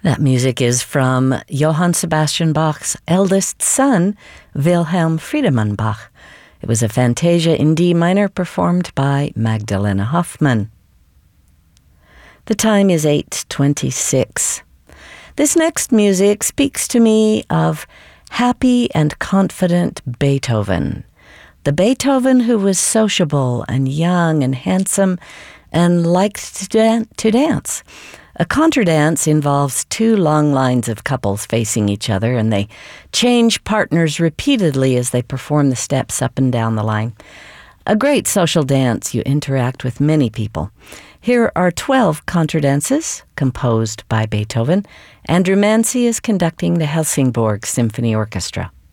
That music is from Johann Sebastian Bach's eldest son, Wilhelm Friedemann Bach. It was a Fantasia in D minor performed by Magdalena Hoffmann. The time is 8:26. This next music speaks to me of happy and confident Beethoven. The Beethoven who was sociable and young and handsome and liked to dance. A contradance involves two long lines of couples facing each other, and they change partners repeatedly as they perform the steps up and down the line. A great social dance. You interact with many people. Here are 12 contradances composed by Beethoven. Andrew Mancy is conducting the Helsingborg Symphony Orchestra.